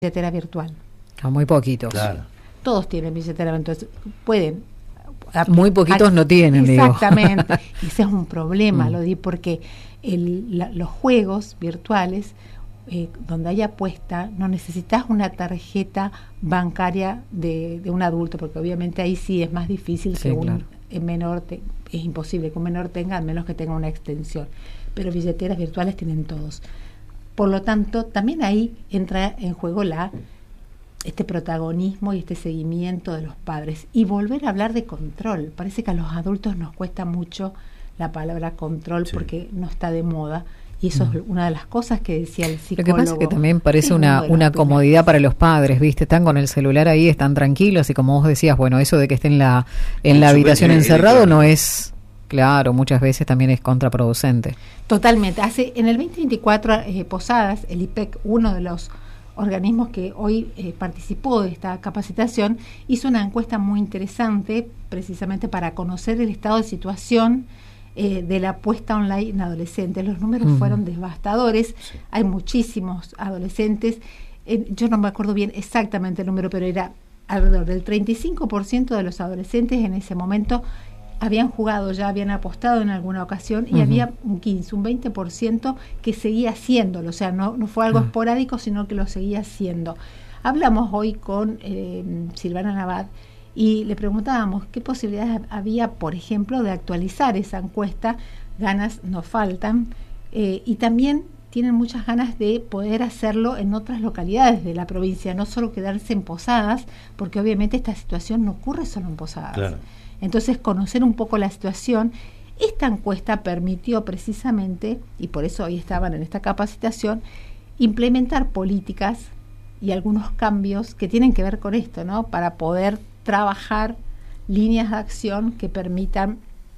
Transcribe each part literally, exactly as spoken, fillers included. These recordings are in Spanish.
billetera virtual. A muy poquitos. Claro. Todos tienen billetera virtual, pueden. Muy poquitos no tienen, digo. Exactamente. Ese es un problema, Mm. lo di porque el, la, los juegos virtuales, eh, donde hay apuesta, no necesitas una tarjeta bancaria de, de un adulto, porque obviamente ahí sí es más difícil Sí, que un claro. menor, te, es imposible que un menor tenga, al menos que tenga una extensión. Pero billeteras virtuales tienen todos. Por lo tanto, también ahí entra en juego la este protagonismo y este seguimiento de los padres. Y volver a hablar de control. Parece que a los adultos nos cuesta mucho la palabra control, sí, porque no está de moda. Y eso mm. es una de las cosas que decía el psicólogo. Lo que pasa es que también parece sí, una, una comodidad para los padres, ¿viste? Están con el celular ahí, están tranquilos y como vos decías, bueno, eso de que esté en la, en la habitación encerrado no es... Claro, muchas veces también es contraproducente. Totalmente. Hace en el veinte veinticuatro, eh, Posadas, el I P E C, uno de los organismos que hoy eh, participó de esta capacitación, hizo una encuesta muy interesante precisamente para conocer el estado de situación eh, de la apuesta online en adolescentes. Los números uh-huh. fueron devastadores. Sí. Hay muchísimos adolescentes. Eh, yo no me acuerdo bien exactamente el número, pero era alrededor del treinta y cinco por ciento de los adolescentes en ese momento habían jugado, ya habían apostado en alguna ocasión y uh-huh. había un quince, un veinte por ciento que seguía haciéndolo, o sea, no, no fue algo uh-huh. esporádico, sino que lo seguía haciendo. Hablamos hoy con eh, Silvana Navad y le preguntábamos qué posibilidades había, por ejemplo, de actualizar esa encuesta. Ganas no faltan, eh, y también tienen muchas ganas de poder hacerlo en otras localidades de la provincia, no solo quedarse en Posadas, porque obviamente esta situación no ocurre solo en Posadas. Claro. Entonces, conocer un poco la situación. Esta encuesta permitió precisamente, y por eso hoy estaban en esta capacitación, implementar políticas y algunos cambios que tienen que ver con esto, ¿no? Para poder trabajar líneas de acción que permitan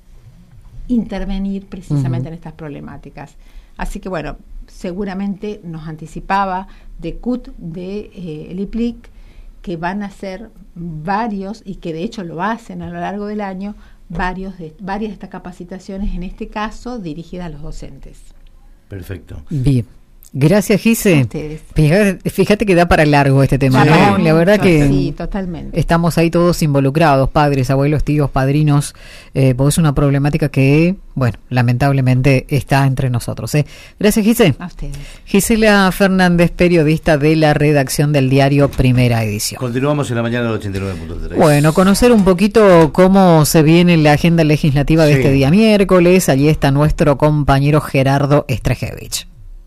intervenir precisamente uh-huh. en estas problemáticas. Así que, bueno, seguramente nos anticipaba de C U T, de eh, el I P L I C, que van a ser varios, y que de hecho lo hacen a lo largo del año, varios de, varias de estas capacitaciones, en este caso dirigidas a los docentes. Perfecto. Bien. Gracias, Gise. Fíjate, fíjate que da para largo este tema, ¿no? Mucho, la verdad que sí, totalmente. Estamos ahí todos involucrados, padres, abuelos, tíos, padrinos, eh, porque es una problemática que, bueno, lamentablemente está entre nosotros. ¿eh? Gracias, Gise. A ustedes. Gisela Fernández, periodista de la redacción del diario Primera Edición. Continuamos en la mañana del ochenta y nueve punto tres. Bueno, conocer un poquito cómo se viene la agenda legislativa de sí. este día miércoles. Allí está nuestro compañero Gerardo Estrejevich.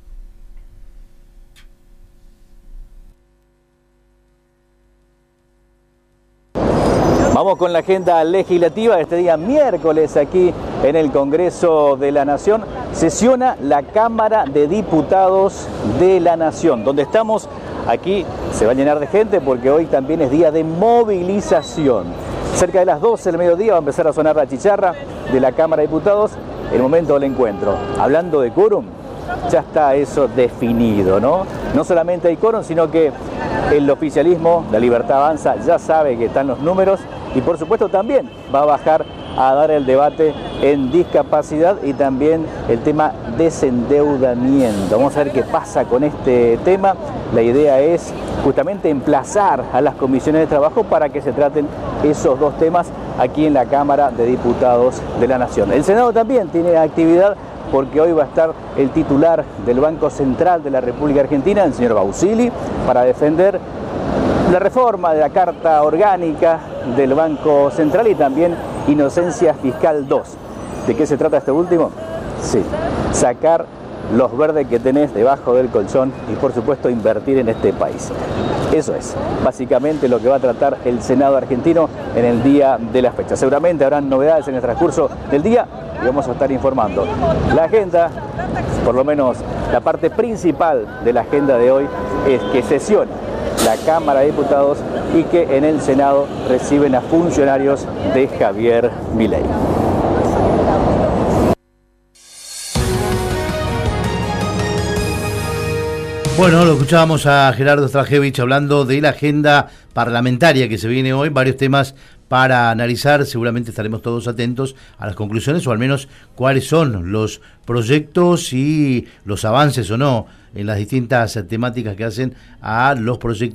Vamos con la agenda legislativa de este día miércoles aquí en el Congreso de la Nación. Sesiona la Cámara de Diputados de la Nación. Donde estamos, aquí se va a llenar de gente porque hoy también es día de movilización. Cerca de las doce del mediodía va a empezar a sonar la chicharra de la Cámara de Diputados, el momento del encuentro. Hablando de quórum, ya está eso definido, ¿no? No solamente hay quórum, sino que el oficialismo, la Libertad Avanza, ya sabe que están los números y por supuesto también va a bajar a dar el debate en discapacidad y también el tema desendeudamiento. Vamos a ver qué pasa con este tema. La idea es justamente emplazar a las comisiones de trabajo para que se traten esos dos temas aquí en la Cámara de Diputados de la Nación. El Senado también tiene actividad porque hoy va a estar el titular del Banco Central de la República Argentina, el señor Bausili, para defender la reforma de la Carta Orgánica del Banco Central y también Inocencia Fiscal dos. ¿De qué se trata este último? Sí, sacar los verdes que tenés debajo del colchón y por supuesto invertir en este país. Eso es básicamente lo que va a tratar el Senado argentino en el día de la fecha. Seguramente habrán novedades en el transcurso del día y vamos a estar informando. La agenda, por lo menos la parte principal de la agenda de hoy, es que sesiona la Cámara de Diputados y que en el Senado reciben a funcionarios de Javier Milei. Bueno, lo escuchábamos a Gerardo Estrejevich hablando de la agenda parlamentaria que se viene hoy, varios temas para analizar. Seguramente estaremos todos atentos a las conclusiones o al menos cuáles son los proyectos y los avances o no en las distintas temáticas que hacen a los proyectos